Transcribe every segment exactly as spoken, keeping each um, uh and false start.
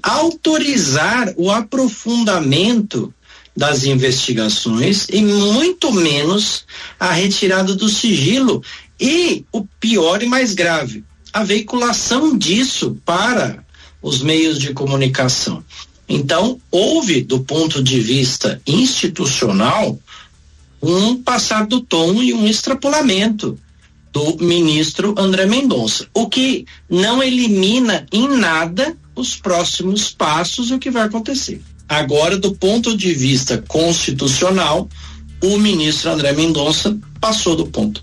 autorizar o aprofundamento das investigações e muito menos a retirada do sigilo e o pior e mais grave, a veiculação disso para os meios de comunicação. Então, houve, do ponto de vista institucional, um passar do tom e um extrapolamento do ministro André Mendonça, o que não elimina em nada os próximos passos, o que vai acontecer. Agora, do ponto de vista constitucional, o ministro André Mendonça passou do ponto.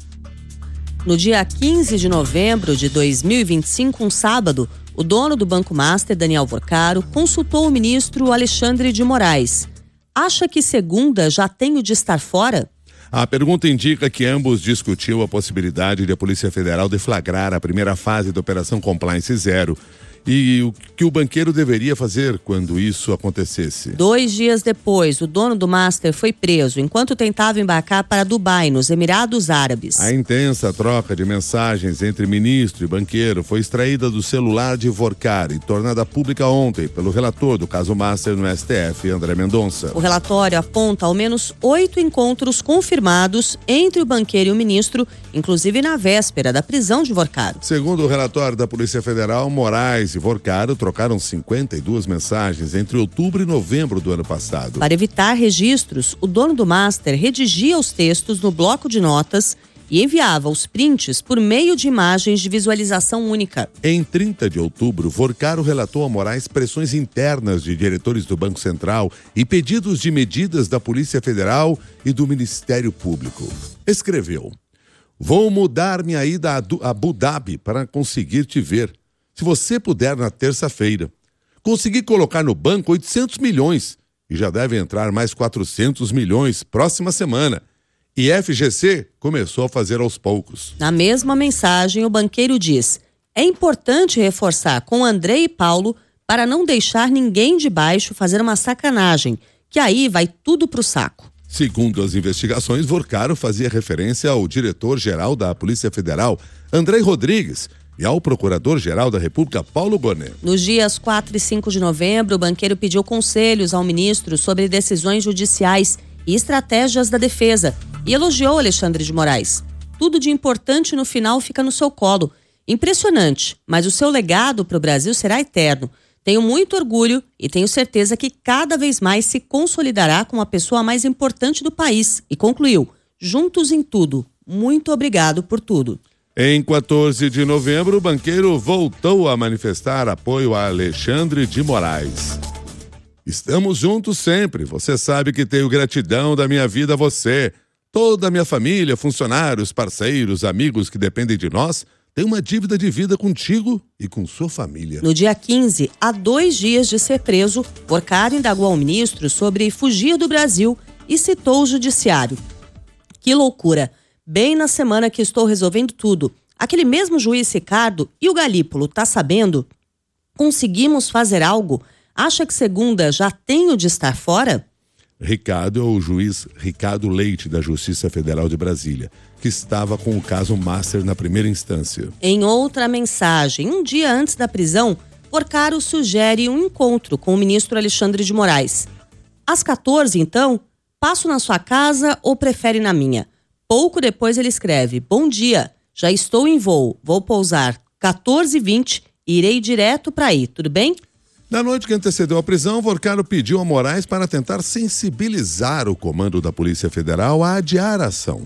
No dia quinze de novembro de dois mil e vinte e cinco, um sábado, o dono do Banco Master, Daniel Vorcaro, consultou o ministro Alexandre de Moraes. Acha que segunda já tem o de estar fora? A pergunta indica que ambos discutiu a possibilidade de a Polícia Federal deflagrar a primeira fase da Operação Compliance Zero e o que o banqueiro deveria fazer quando isso acontecesse. Dois dias depois, o dono do Master foi preso enquanto tentava embarcar para Dubai, nos Emirados Árabes. A intensa troca de mensagens entre ministro e banqueiro foi extraída do celular de Vorcaro e tornada pública ontem pelo relator do caso Master no S T F, André Mendonça. O relatório aponta ao menos oito encontros confirmados entre o banqueiro e o ministro, inclusive na véspera da prisão de Vorcaro. Segundo o relatório da Polícia Federal, Moraes e Vorcaro trocaram cinquenta e duas mensagens entre outubro e novembro do ano passado. Para evitar registros, o dono do Master redigia os textos no bloco de notas e enviava os prints por meio de imagens de visualização única. Em trinta de outubro, Vorcaro relatou a Moraes pressões internas de diretores do Banco Central e pedidos de medidas da Polícia Federal e do Ministério Público. Escreveu: "Vou mudar minha ida a Abu Dhabi para conseguir te ver. Se você puder na terça-feira. Consegui colocar no banco oitocentos milhões e já deve entrar mais quatrocentos milhões próxima semana. E F G C começou a fazer aos poucos." Na mesma mensagem, o banqueiro diz: "É importante reforçar com André e Paulo para não deixar ninguém de baixo fazer uma sacanagem, que aí vai tudo pro saco." Segundo as investigações, Vorcaro fazia referência ao diretor-geral da Polícia Federal, André Rodrigues, e ao Procurador-Geral da República, Paulo Gonet. Nos dias quatro e cinco de novembro, o banqueiro pediu conselhos ao ministro sobre decisões judiciais e estratégias da defesa e elogiou Alexandre de Moraes. Tudo de importante no final fica no seu colo. Impressionante, mas o seu legado para o Brasil será eterno. Tenho muito orgulho e tenho certeza que cada vez mais se consolidará como a pessoa mais importante do país. E concluiu: "Juntos em tudo. Muito obrigado por tudo." Em quatorze de novembro, o banqueiro voltou a manifestar apoio a Alexandre de Moraes. "Estamos juntos sempre. Você sabe que tenho gratidão da minha vida a você. Toda a minha família, funcionários, parceiros, amigos que dependem de nós, tem uma dívida de vida contigo e com sua família." No dia quinze, há dois dias de ser preso, Vorcaro indagou ao ministro sobre fugir do Brasil e citou o judiciário. "Que loucura! Bem na semana que estou resolvendo tudo. Aquele mesmo juiz Ricardo e o Galípolo, tá sabendo? Conseguimos fazer algo? Acha que segunda já tenho de estar fora?" Ricardo é o juiz Ricardo Leite, da Justiça Federal de Brasília, que estava com o caso Master na primeira instância. Em outra mensagem, um dia antes da prisão, Vorcaro sugere um encontro com o ministro Alexandre de Moraes. "Às quatorze, então, passo na sua casa ou prefere na minha?" Pouco depois ele escreve: "Bom dia, já estou em voo, vou pousar quatorze e vinte e irei direto para aí, tudo bem?" Na noite que antecedeu a prisão, Vorcaro pediu a Moraes para tentar sensibilizar o comando da Polícia Federal a adiar a ação.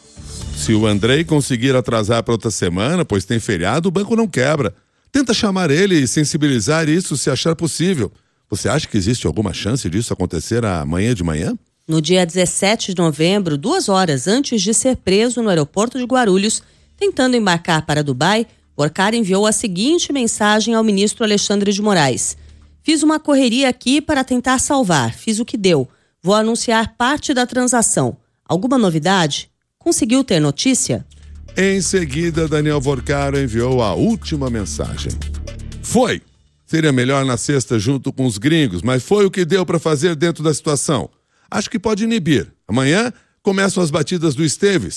"Se o Andrei conseguir atrasar para outra semana, pois tem feriado, o banco não quebra. Tenta chamar ele e sensibilizar isso se achar possível. Você acha que existe alguma chance disso acontecer amanhã de manhã?" No dia dezessete de novembro, duas horas antes de ser preso no aeroporto de Guarulhos, tentando embarcar para Dubai, Vorcaro enviou a seguinte mensagem ao ministro Alexandre de Moraes: "Fiz uma correria aqui para tentar salvar, fiz o que deu. Vou anunciar parte da transação. Alguma novidade? Conseguiu ter notícia?" Em seguida, Daniel Vorcaro enviou a última mensagem: "Foi! Seria melhor na sexta junto com os gringos, mas foi o que deu para fazer dentro da situação. Acho que pode inibir. Amanhã começam as batidas do Esteves.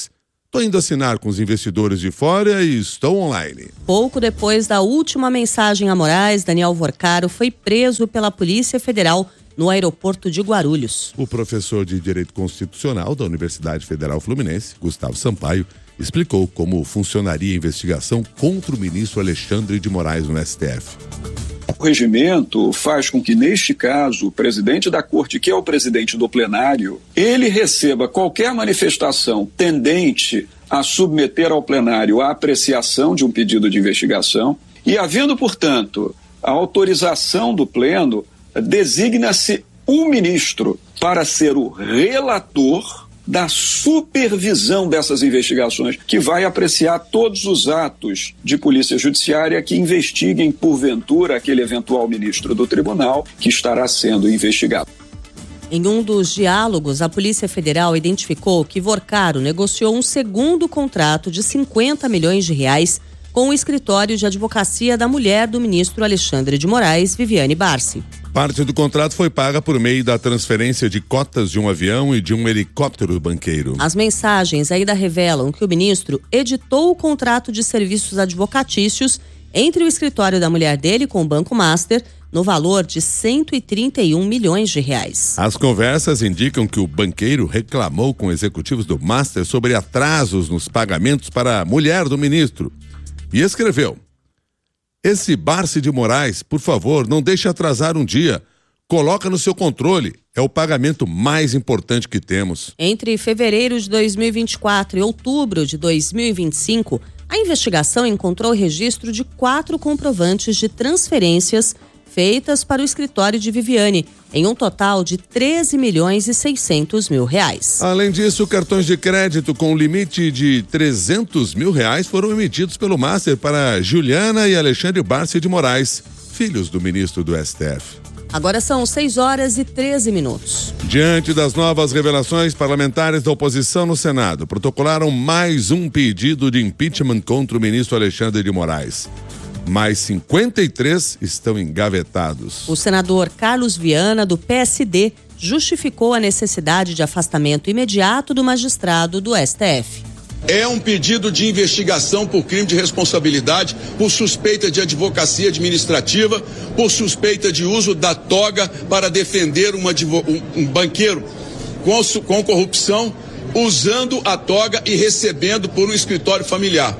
Tô indo assinar com os investidores de fora e estou online. Pouco depois da última mensagem a Moraes, Daniel Vorcaro foi preso pela Polícia Federal no aeroporto de Guarulhos. O professor de Direito Constitucional da Universidade Federal Fluminense, Gustavo Sampaio, explicou como funcionaria a investigação contra o ministro Alexandre de Moraes no S T F. O regimento faz com que, neste caso, o presidente da corte, que é o presidente do plenário, ele receba qualquer manifestação tendente a submeter ao plenário a apreciação de um pedido de investigação e, havendo, portanto, a autorização do pleno, designa-se um ministro para ser o relator da supervisão dessas investigações, que vai apreciar todos os atos de polícia judiciária que investiguem, porventura, aquele eventual ministro do tribunal que estará sendo investigado. Em um dos diálogos, a Polícia Federal identificou que Vorcaro negociou um segundo contrato de cinquenta milhões de reais com o escritório de advocacia da mulher do ministro Alexandre de Moraes, Viviane Barsi. Parte do contrato foi paga por meio da transferência de cotas de um avião e de um helicóptero banqueiro. As mensagens ainda revelam que o ministro editou o contrato de serviços advocatícios entre o escritório da mulher dele com o Banco Master, no valor de cento e trinta e um milhões de reais. As conversas indicam que o banqueiro reclamou com executivos do Master sobre atrasos nos pagamentos para a mulher do ministro e escreveu: esse Barsi de Moraes, por favor, não deixe atrasar um dia. Coloca no seu controle. É o pagamento mais importante que temos. Entre fevereiro de dois mil e vinte e quatro e outubro de dois mil e vinte e cinco, a investigação encontrou o registro de quatro comprovantes de transferências feitas para o escritório de Viviane, em um total de treze milhões e seiscentos mil reais. Além disso, cartões de crédito com limite de trezentos mil reais foram emitidos pelo Master para Juliana e Alexandre Barsi de Moraes, filhos do ministro do S T F. Agora são seis horas e treze minutos. Diante das novas revelações, parlamentares da oposição no Senado protocolaram mais um pedido de impeachment contra o ministro Alexandre de Moraes. Mais cinquenta e três estão engavetados. O senador Carlos Viana, do P S D, justificou a necessidade de afastamento imediato do magistrado do S T F. É um pedido de investigação por crime de responsabilidade, por suspeita de advocacia administrativa, por suspeita de uso da toga para defender uma, um, um banqueiro com, com corrupção, usando a toga e recebendo por um escritório familiar.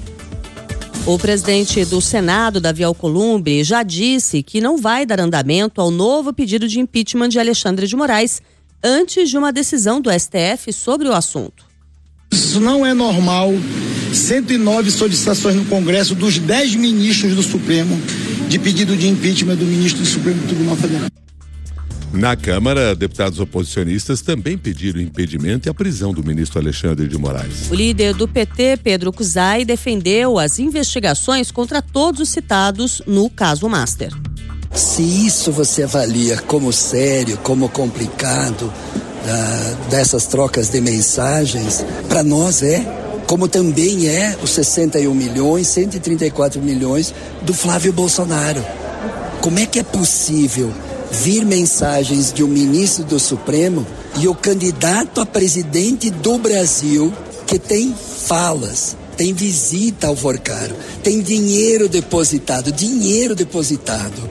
O presidente do Senado, Davi Alcolumbre, já disse que não vai dar andamento ao novo pedido de impeachment de Alexandre de Moraes antes de uma decisão do S T F sobre o assunto. Isso não é normal. cento e nove solicitações no Congresso dos dez ministros do Supremo de pedido de impeachment do ministro do Supremo Tribunal Federal. Na Câmara, deputados oposicionistas também pediram impedimento e a prisão do ministro Alexandre de Moraes. O líder do P T, Pedro Cuzai, defendeu as investigações contra todos os citados no caso Master. Se isso você avalia como sério, como complicado, uh, dessas trocas de mensagens, para nós é, como também é os sessenta e um milhões, cento e trinta e quatro milhões do Flávio Bolsonaro. Como é que é possível vir mensagens de um ministro do Supremo e o candidato a presidente do Brasil, que tem falas, tem visita ao Vorcaro, tem dinheiro depositado, dinheiro depositado.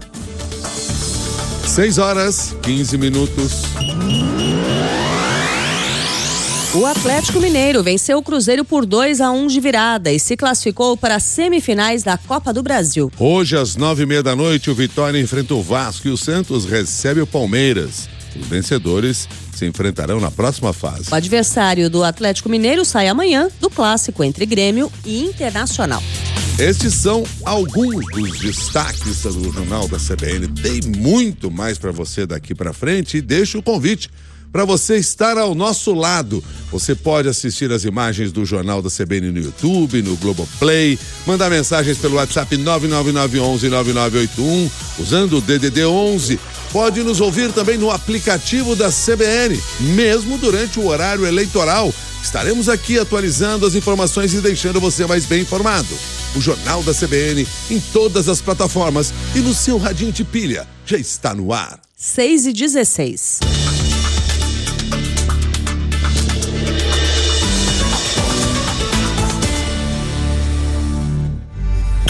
seis horas, quinze minutos. O Atlético Mineiro venceu o Cruzeiro por dois a um de virada e se classificou para as semifinais da Copa do Brasil. Hoje, às nove e meia da noite, o Vitória enfrenta o Vasco e o Santos recebe o Palmeiras. Os vencedores se enfrentarão na próxima fase. O adversário do Atlético Mineiro sai amanhã do clássico entre Grêmio e Internacional. Estes são alguns dos destaques do Jornal da C B N. Tem muito mais para você daqui para frente e deixo o convite para você estar ao nosso lado. Você pode assistir as imagens do Jornal da C B N no YouTube, no Globoplay, mandar mensagens pelo WhatsApp nove nove nove um um nove nove oito um, usando o D D D onze. Pode nos ouvir também no aplicativo da C B N, mesmo durante o horário eleitoral. Estaremos aqui atualizando as informações e deixando você mais bem informado. O Jornal da C B N em todas as plataformas e no seu radinho de pilha já está no ar. seis e dezesseis.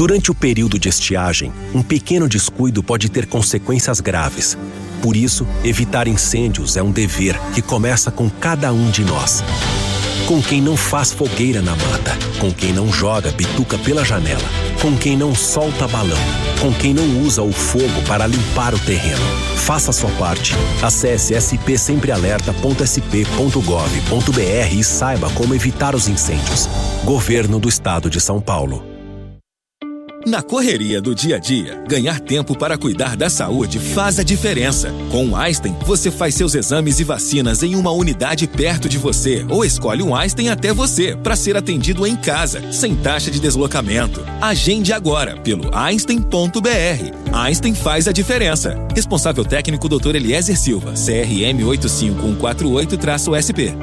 Durante o período de estiagem, um pequeno descuido pode ter consequências graves. Por isso, evitar incêndios é um dever que começa com cada um de nós. Com quem não faz fogueira na mata, com quem não joga bituca pela janela, com quem não solta balão, com quem não usa o fogo para limpar o terreno. Faça a sua parte. Acesse s p sempre alerta ponto s p ponto gov ponto b r e saiba como evitar os incêndios. Governo do Estado de São Paulo. Na correria do dia a dia, ganhar tempo para cuidar da saúde faz a diferença. Com o Einstein, você faz seus exames e vacinas em uma unidade perto de você ou escolhe um Einstein até você para ser atendido em casa, sem taxa de deslocamento. Agende agora pelo einstein ponto b r. Einstein faz a diferença. Responsável técnico doutor Eliezer Silva, C R M oito cinco um quatro oito S P.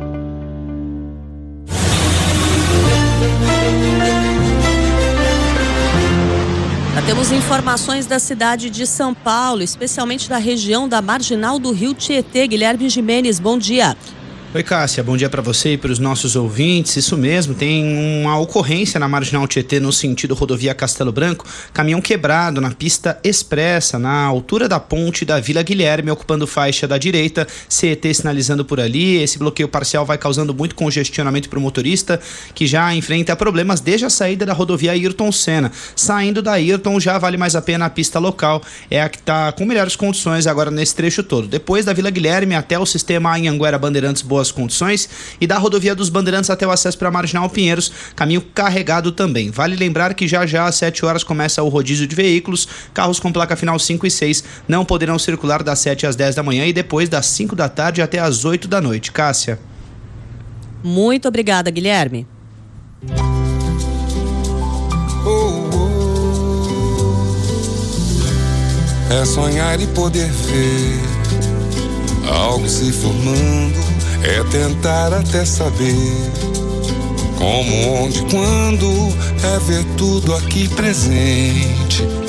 Temos informações da cidade de São Paulo, especialmente da região da Marginal do Rio Tietê. Guilherme Gimenez, bom dia. Oi, Cássia, bom dia para você e para os nossos ouvintes. Isso mesmo, tem uma ocorrência na Marginal Tietê no sentido rodovia Castelo Branco, caminhão quebrado na pista expressa, na altura da ponte da Vila Guilherme, ocupando faixa da direita, C E T sinalizando por ali. Esse bloqueio parcial vai causando muito congestionamento para o motorista, que já enfrenta problemas desde a saída da rodovia Ayrton Senna. Saindo da Ayrton já vale mais a pena a pista local, é a que está com melhores condições agora nesse trecho todo. Depois da Vila Guilherme até o sistema Anhanguera Bandeirantes Boa as condições, e da rodovia dos Bandeirantes até o acesso para a Marginal Pinheiros, caminho carregado também. Vale lembrar que já já às sete horas começa o rodízio de veículos. Carros com placa final cinco e seis não poderão circular das sete às dez da manhã e depois das cinco da tarde até às oito da noite. Cássia. Muito obrigada, Guilherme. É sonhar e poder ver algo se formando, é tentar até saber como, onde, quando, é ver tudo aqui presente.